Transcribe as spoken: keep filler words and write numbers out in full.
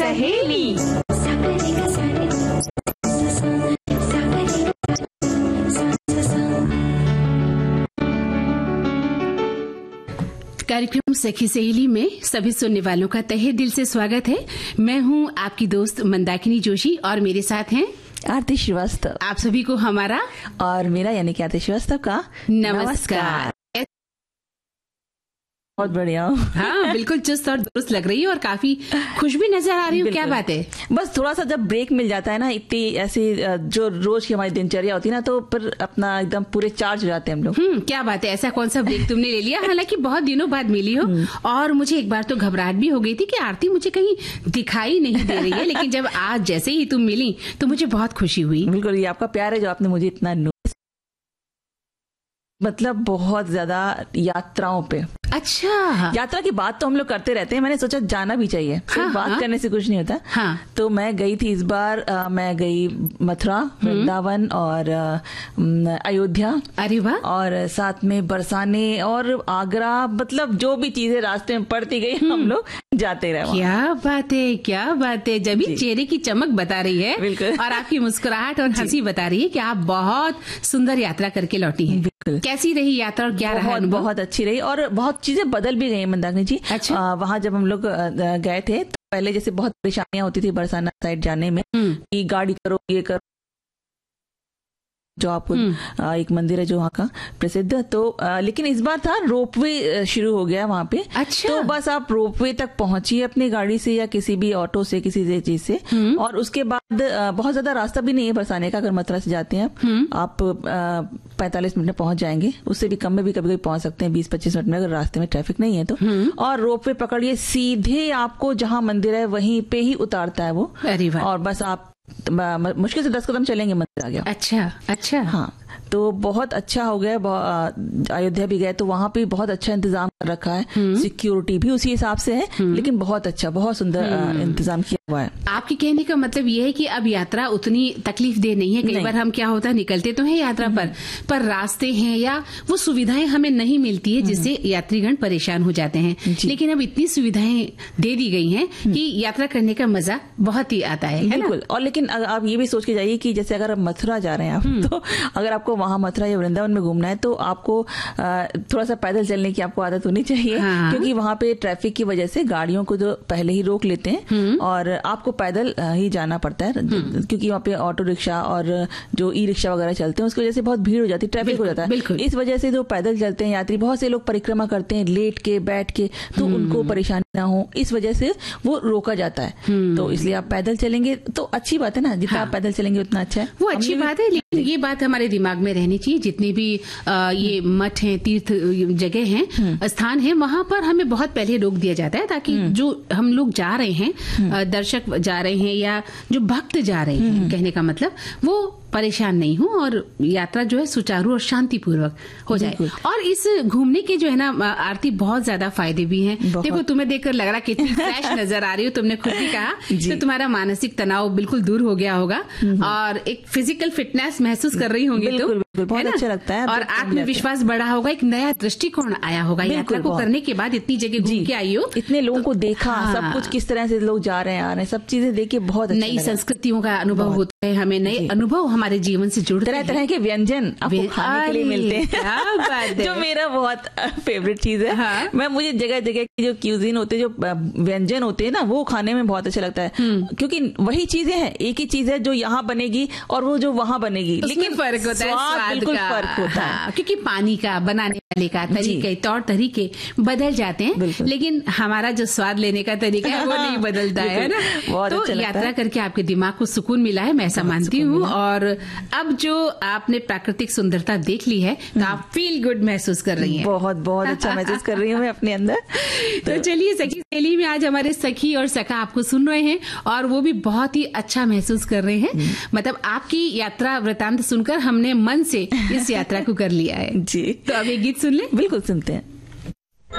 सहेली। कार्यक्रम सखी सहेली में सभी सुनने वालों का तहे दिल से स्वागत है। मैं हूं आपकी दोस्त मंदाकिनी जोशी और मेरे साथ हैं आरती श्रीवास्तव। आप सभी को हमारा और मेरा यानी कि आरती श्रीवास्तव का नमस्कार, नमस्कार। बहुत बढ़िया। हाँ, बिल्कुल चुस्त और दुरुस्त लग रही है और काफी खुश भी नजर आ रही हूँ। क्या बात है? बस थोड़ा सा जब ब्रेक मिल जाता है ना, इतनी ऐसी जो रोज की हमारी दिनचर्या होती है ना, तो फिर अपना एकदम पूरे चार्ज हो जाते हैं हम लोग। हम्म क्या बात है, ऐसा कौन सा ब्रेक तुमने ले लिया? हालांकि बहुत दिनों बाद मिली हो और मुझे एक बार तो घबराहट भी हो गई थी कि आरती मुझे कहीं दिखाई नहीं दे रही है, लेकिन जब आज जैसे ही तुम मिली तो मुझे बहुत खुशी हुई। बिल्कुल, ये आपका प्यार है जो आपने मुझे इतना, मतलब बहुत ज्यादा यात्राओं पे। अच्छा, यात्रा की बात तो हम लोग करते रहते हैं, मैंने सोचा जाना भी चाहिए। हाँ, बात हाँ, करने से कुछ नहीं होता। हाँ। तो मैं गई थी इस बार, आ, मैं गई मथुरा, वृंदावन और अयोध्या। अरे वाह। और साथ में बरसाने और आगरा, मतलब जो भी चीजें रास्ते में पड़ती गई हम लोग जाते रहे। क्या बात है, क्या बात है। जब भी चेहरे की चमक बता रही है बिल्कुल, और आपकी मुस्कुराहट और हंसी बता रही है कि आप बहुत सुंदर यात्रा करके लौटी हैं। बिल्कुल। कैसी रही यात्रा और क्या रहा अनुभव? बहुत अच्छी रही और बहुत चीजें बदल भी गई मंदाकिनी जी। अच्छा। वहाँ जब हम लोग गए थे तो पहले जैसे बहुत परेशानियां होती थी बरसाना साइड जाने में, कि गाड़ी करो, ये करो, जो आपको एक मंदिर है जो वहाँ का प्रसिद्ध। तो आ, लेकिन इस बार था रोपवे शुरू हो गया वहाँ पे। अच्छा। तो बस आप रोपवे तक पहुंचिए अपनी गाड़ी से या किसी भी ऑटो से, किसी चीज से, और उसके बाद आ, बहुत ज्यादा रास्ता भी नहीं है बरसाने का। अगर मथुरा से जाते हैं आप पैंतालीस मिनट में पहुंच जाएंगे, उससे भी कम में भी कभी कभी पहुंच सकते हैं, बीस पच्चीस मिनट में, अगर रास्ते में ट्रैफिक नहीं है तो। और रोपवे पकड़िए, सीधे आपको जहाँ मंदिर है वहीं पे ही उतारता है वो। अरे वाह। और बस आप मुश्किल से दस कदम चलेंगे मंदिर आ गया। अच्छा अच्छा। हाँ, तो बहुत अच्छा हो गया। अयोध्या भी गए तो वहाँ पे बहुत अच्छा इंतजाम कर रखा है, सिक्योरिटी भी उसी हिसाब से है, लेकिन बहुत अच्छा, बहुत सुंदर इंतजाम किया हुआ है। आपके कहने का मतलब ये है कि अब यात्रा उतनी तकलीफ दे नहीं है। कई बार हम क्या होता है, निकलते तो हैं यात्रा पर पर रास्ते हैं या वो सुविधाएं हमें नहीं मिलती है, जिससे यात्रीगण परेशान हो जाते हैं। लेकिन अब इतनी सुविधाएं दे दी गई हैं कि यात्रा करने का मजा बहुत ही आता है। बिल्कुल। और लेकिन आप ये भी सोच के जाइए कि जैसे अगर आप मथुरा जा रहे हैं आप, तो अगर आपको वहां मथुरा या वृंदावन में घूमना है तो आपको थोड़ा सा पैदल चलने की आपको आदत होनी चाहिए। हाँ। क्योंकि वहां पे ट्रैफिक की वजह से गाड़ियों को जो पहले ही रोक लेते हैं और आपको पैदल ही जाना पड़ता है, क्योंकि वहाँ पे ऑटो रिक्शा और जो ई रिक्शा वगैरह चलते हैं उसकी वजह से बहुत भीड़ हो जाती है, ट्रैफिक हो जाता है। इस वजह से जो पैदल चलते हैं यात्री, बहुत से लोग परिक्रमा करते हैं लेट के, बैठ के, तो उनको परेशानी ना हो इस वजह से वो रोका जाता है। तो इसलिए आप पैदल चलेंगे तो अच्छी बात है ना, जितना आप पैदल चलेंगे उतना अच्छा है। वो अच्छी बात है, लेकिन ये बात हमारे दिमाग में रहनी चाहिए, जितने भी आ, ये मठ हैं, तीर्थ जगह हैं, स्थान हैं, वहां पर हमें बहुत पहले रोक दिया जाता है, ताकि जो हम लोग जा रहे हैं, दर्शक जा रहे हैं या जो भक्त जा रहे हैं, कहने का मतलब वो परेशान नहीं हो और यात्रा जो है सुचारू और शांतिपूर्वक हो जाए। और इस घूमने के जो है ना आरती, बहुत ज्यादा फायदे भी हैं। देखो, तुम्हें देखकर लग रहा कितनी फ्रेश नजर आ रही हो, तुमने खुद भी कहा, तो तुम्हारा मानसिक तनाव बिल्कुल दूर हो गया होगा और एक फिजिकल फिटनेस महसूस कर रही होंगी तुम, बहुत अच्छा लगता है। और आत्मविश्वास बढ़ा होगा, एक नया दृष्टिकोण आया होगा यात्रा को करने के बाद। इतनी जगह घूम के आई हो, इतने लोगों को देखा, सब कुछ किस तरह से लोग जा रहे हैं, आ रहे हैं, सब चीजें देखिए बहुत नई संस्कृतियों का अनुभव होता है, हमें नए अनुभव हमारे जीवन से जुड़ते हैं, तरह तरह के व्यंजन आपको खाने के लिए मिलते हैं, जो मेरा बहुत फेवरेट चीज है। हाँ। मैं मुझे जगह जगह की जो क्यूजिन होते हैं, जो व्यंजन होते हैं ना, वो खाने में बहुत अच्छा लगता है, क्योंकि वही चीजें हैं, एक ही चीज है जो यहाँ बनेगी और वो जो वहाँ बनेगी, लेकिन फर्क होता है, स्वाद बिल्कुल फर्क होता है, क्योंकि पानी का बनाने वाले का तरीके, तौर तरीके बदल जाते हैं, लेकिन हमारा जो स्वाद लेने का तरीका है वो नहीं बदलता है ना। तो यात्रा करके आपके दिमाग को सुकून मिला है, मैं ऐसा मानती हूँ। और अब जो आपने प्राकृतिक सुंदरता देख ली है तो आप फील गुड महसूस कर रही हैं। बहुत बहुत अच्छा महसूस कर रही हूँ मैं अपने अंदर। तो चलिए, सखी सहेली में आज हमारे सखी और सखा आपको सुन रहे हैं और वो भी बहुत ही अच्छा महसूस कर रहे हैं। मतलब आपकी यात्रा वृतांत सुनकर हमने मन से इस यात्रा को कर लिया है। जी। तो अब एक गीत सुन ले। बिल्कुल सुनते हैं।